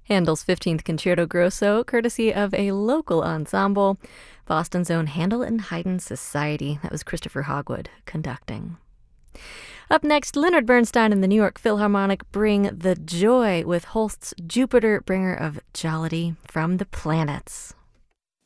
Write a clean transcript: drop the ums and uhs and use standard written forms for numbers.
Handel's 15th Concerto Grosso, courtesy of a local ensemble, Boston's own Handel and Haydn Society. That was Christopher Hogwood conducting. Up next, Leonard Bernstein and the New York Philharmonic bring the joy with Holst's Jupiter, bringer of jollity from the planets.